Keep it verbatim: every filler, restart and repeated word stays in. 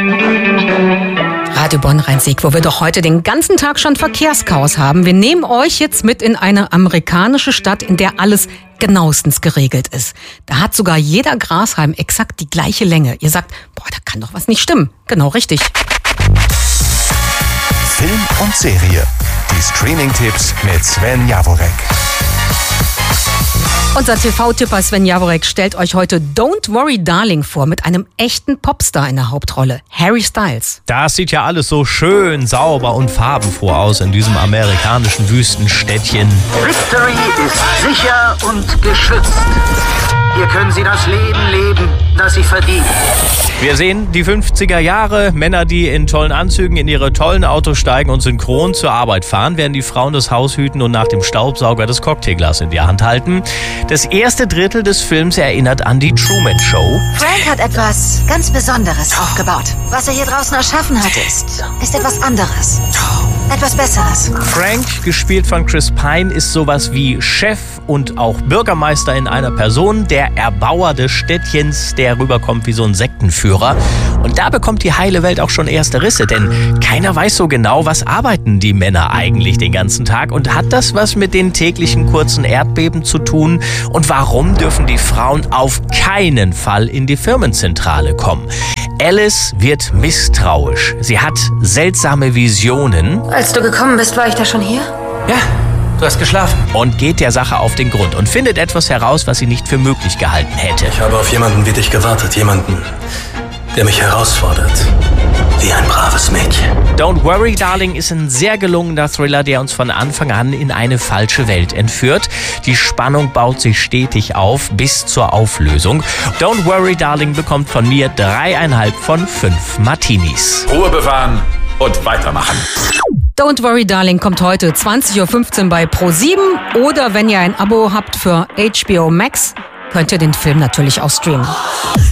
Radio Bonn-Rhein-Sieg, wo wir doch heute den ganzen Tag schon Verkehrschaos haben. Wir nehmen euch jetzt mit in eine amerikanische Stadt, in der alles genauestens geregelt ist. Da hat sogar jeder Grashalm exakt die gleiche Länge. Ihr sagt, boah, da kann doch was nicht stimmen. Genau richtig. Film und Serie. Die Streaming-Tipps mit Sven Jaworek. Unser T V-Tipper Sven Jaworek stellt euch heute Don't Worry Darling vor, mit einem echten Popstar in der Hauptrolle, Harry Styles. Das sieht ja alles so schön, sauber und farbenfroh aus in diesem amerikanischen Wüstenstädtchen. Victory ist sicher und geschützt. Hier können Sie das Leben leben, das Sie verdienen. Wir sehen die fünfziger Jahre, Männer, die in tollen Anzügen in ihre tollen Autos steigen und synchron zur Arbeit fahren, während die Frauen das Haus hüten und nach dem Staubsauger das Cocktailglas in die Hand halten. Das erste Drittel des Films erinnert an die Truman Show. Frank hat etwas ganz Besonderes aufgebaut. Was er hier draußen erschaffen hat, ist, ist etwas anderes. Etwas Besseres. Frank, gespielt von Chris Pine, ist sowas wie Chef und auch Bürgermeister in einer Person, der Erbauer des Städtchens, der rüberkommt wie so ein Sektenführer. Und da bekommt die heile Welt auch schon erste Risse, denn keiner weiß so genau, was arbeiten die Männer eigentlich den ganzen Tag und hat das was mit den täglichen kurzen Erdbeben zu tun? Und warum dürfen die Frauen auf keinen Fall in die Firmenzentrale kommen? Alice wird misstrauisch. Sie hat seltsame Visionen. Als du gekommen bist, war ich da schon hier? Ja, du hast geschlafen. Und geht der Sache auf den Grund und findet etwas heraus, was sie nicht für möglich gehalten hätte. Ich habe auf jemanden wie dich gewartet. Jemanden, der mich herausfordert. Wie ein braves Mädchen. Don't Worry Darling ist ein sehr gelungener Thriller, der uns von Anfang an in eine falsche Welt entführt. Die Spannung baut sich stetig auf bis zur Auflösung. Don't Worry Darling bekommt von mir dreieinhalb von fünf Martinis. Ruhe bewahren und weitermachen. Don't Worry Darling kommt heute zwanzig Uhr fünfzehn bei Pro sieben oder wenn ihr ein Abo habt für H B O Max, könnt ihr den Film natürlich auch streamen.